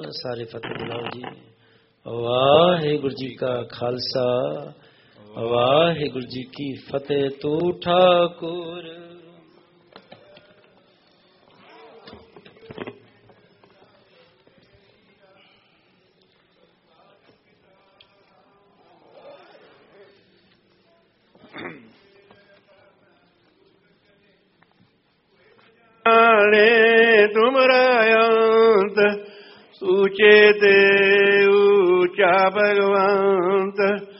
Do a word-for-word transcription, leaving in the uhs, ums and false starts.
सारे फतेह बुलाओ जी। वाहेगुरु जी का खालसा वाहेगुरु जी की फतेह। तू ठाकुर तुमरा अंत ऊंचे ते ऊंचा भगवंत